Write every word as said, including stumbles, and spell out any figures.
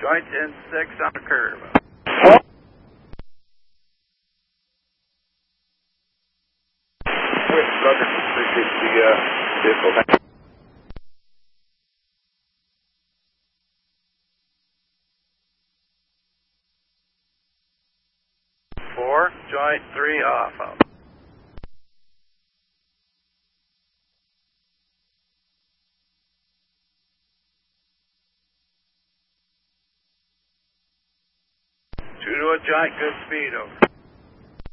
Joint in six on the curve. Roger, appreciate the uh, vehicle. Thank you. Four, joint three off. Out. Two to a joint, good speed over.